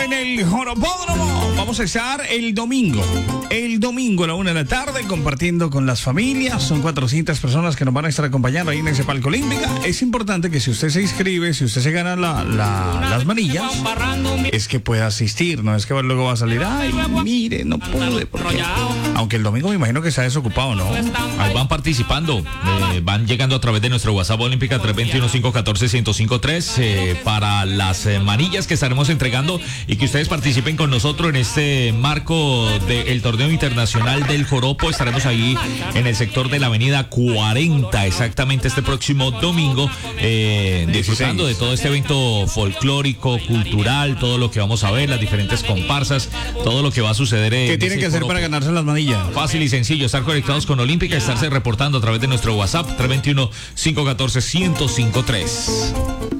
en el Joropódromo. Vamos a estar el domingo a la 1:00 p.m. compartiendo con las familias. Son 400 personas que nos van a estar acompañando ahí en ese palco olímpica. Es importante que si usted se inscribe, si usted se gana las manillas, es que pueda asistir, no es que luego va a salir, ay, mire, no pude, porque aunque el domingo me imagino que está desocupado, ¿no? Ahí van participando, van llegando a través de nuestro WhatsApp Olímpica 321-514-1053 para las manillas que estaremos entregando y que ustedes participen con nosotros en este marco del torneo internacional del joropo. Estaremos ahí en el sector de la avenida 40, exactamente este próximo domingo, disfrutando de todo este evento folclórico, cultural, todo lo que vamos a ver, las diferentes comparsas, todo lo que va a suceder. ¿Qué tienen que hacer para ganarse las manillas? Fácil y sencillo, estar conectados con Olímpica, estarse reportando a través de nuestro WhatsApp 321-514-1053.